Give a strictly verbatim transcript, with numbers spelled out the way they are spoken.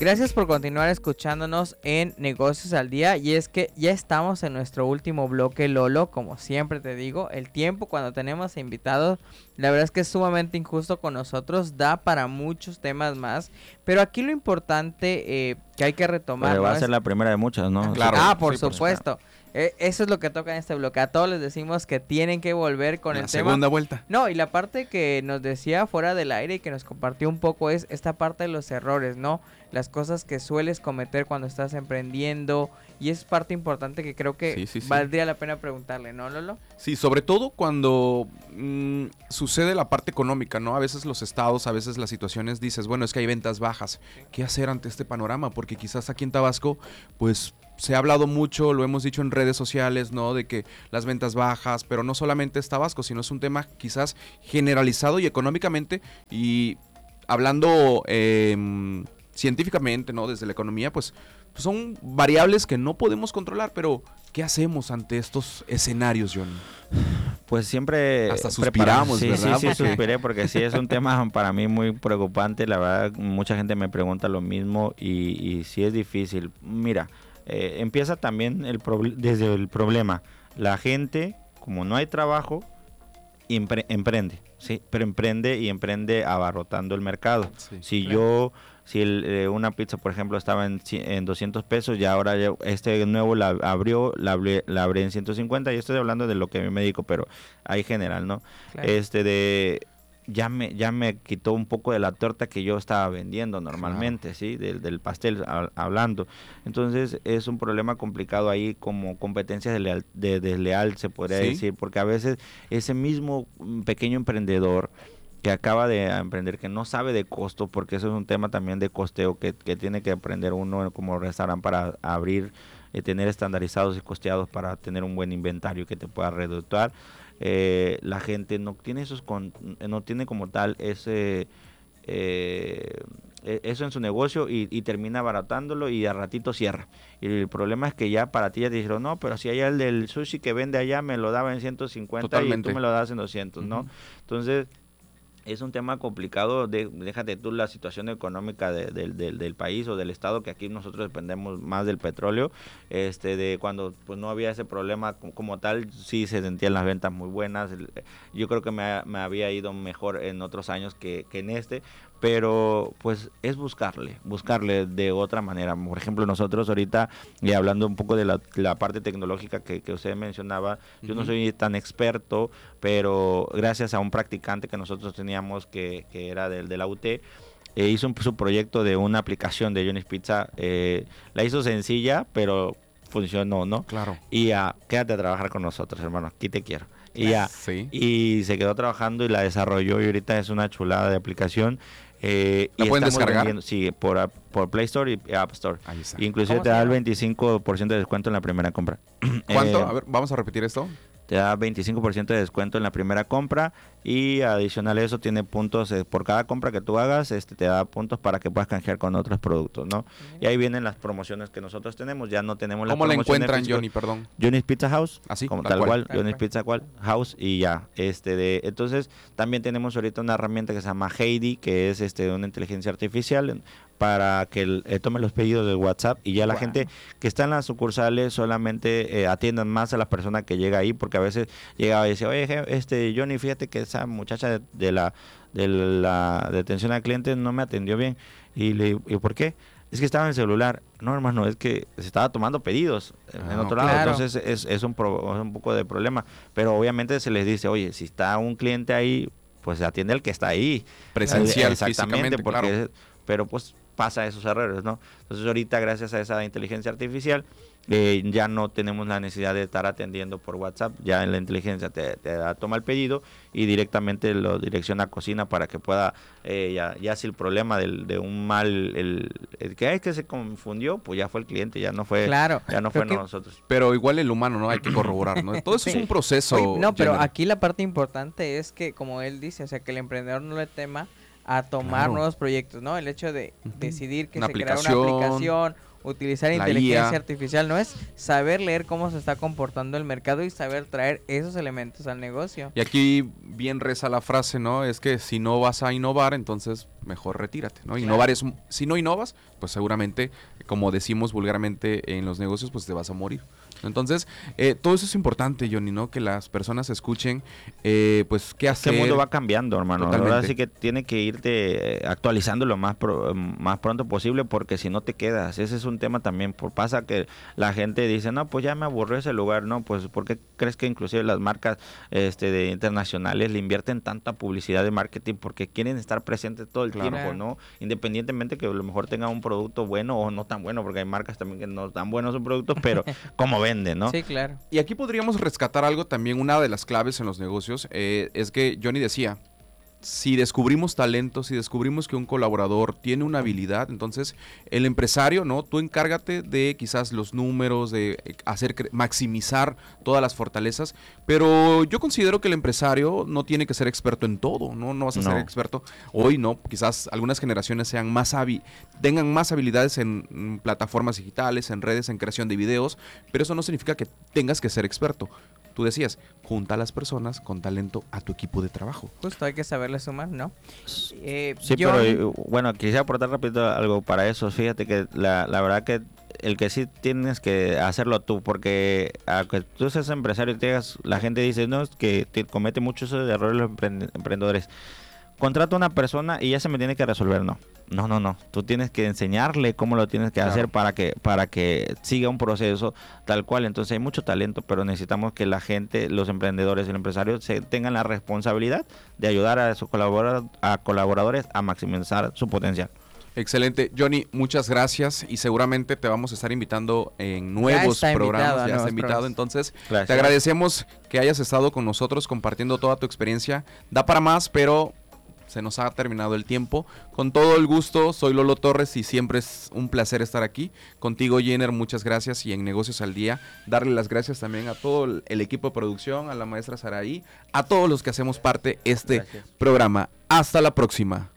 Gracias por continuar escuchándonos en Negocios al Día. Y es que ya estamos en nuestro último bloque, Lolo. Como siempre te digo, el tiempo cuando tenemos invitados, la verdad es que es sumamente injusto con nosotros. Da para muchos temas más. Pero aquí lo importante eh, que hay que retomar, Pero va ¿no? a ser es... la primera de muchas, ¿no? Claro. Ah, por Sí, por supuesto. Eh, eso es lo que toca en este bloque. A todos les decimos que tienen que volver con La el tema. segunda vuelta. No, y la parte que nos decía fuera del aire y que nos compartió un poco es esta parte de los errores, ¿no? Las cosas que sueles cometer cuando estás emprendiendo. Y es parte importante que creo que Sí, sí, sí. valdría la pena preguntarle, ¿no, Lolo? Sí, sobre todo cuando mmm, sucede la parte económica, ¿no? A veces los estados, a veces las situaciones dices, bueno, es que hay ventas bajas. ¿Qué hacer ante este panorama? Porque quizás aquí en Tabasco, pues se ha hablado mucho, lo hemos dicho en redes sociales, ¿no? De que las ventas bajas, pero no solamente es Tabasco, sino es un tema quizás generalizado y económicamente. Y hablando eh, científicamente, ¿no? Desde la economía, pues son variables que no podemos controlar, pero ¿qué hacemos ante estos escenarios, John? Pues siempre hasta suspiramos, sí, ¿verdad? Sí, sí, porque... suspiré porque sí es un tema para mí muy preocupante. La verdad, mucha gente me pregunta lo mismo y, y sí es difícil. Mira, eh, empieza también el proble- desde el problema. La gente, como no hay trabajo, empre- emprende, sí, pero emprende y emprende abarrotando el mercado. Sí, si claro. yo Si el, eh, una pizza, por ejemplo, estaba en, en doscientos pesos y ahora ya este nuevo la abrió, la abrí, la abrí en ciento cincuenta. Y estoy hablando de lo que me dedico, pero ahí general, ¿no? Claro. Este de ya me ya me quitó un poco de la torta que yo estaba vendiendo normalmente, claro. ¿Sí? Del, del pastel a, hablando. Entonces es un problema complicado ahí, como competencia desleal, de desleal se podría ¿Sí? decir, porque a veces ese mismo pequeño emprendedor que acaba de emprender, que no sabe de costo, porque eso es un tema también de costeo que, que tiene que aprender uno como restaurante para abrir, eh, tener estandarizados y costeados para tener un buen inventario que te pueda redituar. Eh, la gente no tiene esos con, no tiene como tal ese eh, eso en su negocio y, y termina abaratándolo y a ratito cierra. Y el problema es que ya para ti ya te dijeron, no, pero si allá el del sushi que vende allá me lo daba en ciento cincuenta. Totalmente. Y tú me lo das en doscientos, ¿no? Uh-huh. Entonces es un tema complicado, de, déjate tú la situación económica de, de, de, del país o del estado, que aquí nosotros dependemos más del petróleo, este de cuando pues no había ese problema como, como tal, sí se sentían las ventas muy buenas. Yo creo que me, me había ido mejor en otros años que, que en este, pero pues es buscarle, buscarle de otra manera. Por ejemplo, nosotros ahorita, y hablando un poco de la, la parte tecnológica que, que usted mencionaba, uh-huh. yo no soy tan experto, pero gracias a un practicante que nosotros teníamos que, que era del de la U T, eh, hizo un, su proyecto de una aplicación de Johnny's Pizza, eh, la hizo sencilla, pero funcionó, ¿no? Claro. Y uh, quédate a trabajar con nosotros, hermano, aquí te quiero. Y ya, sí. y se quedó trabajando y la desarrolló y ahorita es una chulada de aplicación. Eh, ¿La y pueden descargar? Vendiendo, sí, por, por Play Store y App Store. Ahí está. Inclusive te da el veinticinco por ciento de descuento en la primera compra. ¿Cuánto? Eh, a ver, vamos a repetir esto. Te da veinticinco por ciento de descuento en la primera compra y adicional a eso tiene puntos eh, por cada compra que tú hagas, este te da puntos para que puedas canjear con otros productos, ¿no? Y ahí vienen las promociones que nosotros tenemos, ya no tenemos las ¿Cómo la encuentran, físicas. Johnny, perdón? Johnny's Pizza House, así, como tal, tal cual, cual Johnny's Pizza cual, House y ya, este de entonces también tenemos ahorita una herramienta que se llama Heidi, que es este una inteligencia artificial para que el, eh, tome los pedidos del WhatsApp y ya la wow. gente que está en las sucursales solamente eh, atiendan más a la persona que llega ahí, porque a veces llega y dice, oye, este Johnny, fíjate que esa muchacha de, de la de la de atención al cliente no me atendió bien. Y le digo, ¿y por qué? Es que estaba en el celular. No, hermano, es que se estaba tomando pedidos ah, en otro lado. Claro. Entonces es, es, un pro, es un poco de problema. Pero obviamente se les dice, oye, si está un cliente ahí, pues atiende al que está ahí. Presencial, exactamente, porque claro. es, pero pues pasa esos errores, ¿no? Entonces ahorita gracias a esa inteligencia artificial eh, ya no tenemos la necesidad de estar atendiendo por WhatsApp, ya en la inteligencia te, te da, toma el pedido y directamente lo direcciona a cocina para que pueda, eh, ya, ya si el problema del, de un mal, el, el que es que se confundió, pues ya fue el cliente, ya no fue, claro, ya no fue que, nosotros. Pero igual el humano, ¿no? Hay que corroborar, ¿no? Todo eso sí. es un proceso. Oye, no, pero general. Aquí la parte importante es que, como él dice, o sea, que el emprendedor no le tema a tomar claro. nuevos proyectos, ¿no? El hecho de uh-huh. decidir que una se crea una aplicación, utilizar inteligencia I A. Artificial, no es saber leer cómo se está comportando el mercado y saber traer esos elementos al negocio. Y aquí bien reza la frase, ¿no? Es que si no vas a innovar, entonces mejor retírate, ¿no? Claro. Innovar es, si no innovas, pues seguramente, como decimos vulgarmente en los negocios, pues te vas a morir. Entonces, eh, todo eso es importante, Johnny, ¿no? Que las personas escuchen, eh, pues, qué hacer. El mundo va cambiando, hermano. Totalmente. Ahora sí que tiene que irte actualizando lo más, pro, más pronto posible, porque si no te quedas. Ese es un tema también. Por, pasa que la gente dice, no, pues ya me aburrió ese lugar, ¿no? Pues, ¿por qué crees que inclusive las marcas este, de internacionales le invierten tanta publicidad de marketing? Porque quieren estar presentes todo el Claro. tiempo, ¿no? Independientemente que a lo mejor tenga un producto bueno o no tan bueno, porque hay marcas también que no dan buenos sus productos, pero como vende, ¿no? Sí, claro. Y aquí podríamos rescatar algo también, una de las claves en los negocios, eh, es que Johnny decía, si descubrimos talento, si descubrimos que un colaborador tiene una habilidad, entonces el empresario, ¿no? Tú encárgate de quizás los números, de hacer maximizar todas las fortalezas, pero yo considero que el empresario no tiene que ser experto en todo, ¿no? No vas a No. ser experto hoy, ¿no? Quizás algunas generaciones sean más habi- tengan más habilidades en, en plataformas digitales, en redes, en creación de videos, pero eso no significa que tengas que ser experto. Tú decías, junta a las personas con talento a tu equipo de trabajo. Justo hay que saberle sumar, ¿no? Eh, Sí, yo- pero eh, bueno, quisiera aportar rápido algo para eso. Fíjate que la, la verdad que el que sí tienes que hacerlo tú, porque aunque tú seas empresario y te hagas, la gente dice, no, es que te comete muchos errores los emprend- emprendedores. Contrato a una persona y ya se me tiene que resolver, no. No, no, no. Tú tienes que enseñarle cómo lo tienes que Claro. hacer para que para que siga un proceso tal cual. Entonces hay mucho talento, pero necesitamos que la gente, los emprendedores y el empresario se tengan la responsabilidad de ayudar a sus colaboradores, a colaboradores a maximizar su potencial. Excelente. Johnny, muchas gracias y seguramente te vamos a estar invitando en nuevos está invitado programas. a Ya está nuevos invitado, programas. entonces Gracias. te agradecemos que hayas estado con nosotros compartiendo toda tu experiencia. Da para más, pero se nos ha terminado el tiempo. Con todo el gusto, soy Lolo Torres y siempre es un placer estar aquí. Contigo, Jenner, muchas gracias. Y en Negocios al Día, darle las gracias también a todo el, el equipo de producción, a la maestra Saraí, a todos los que hacemos parte de este Gracias. programa. Hasta la próxima.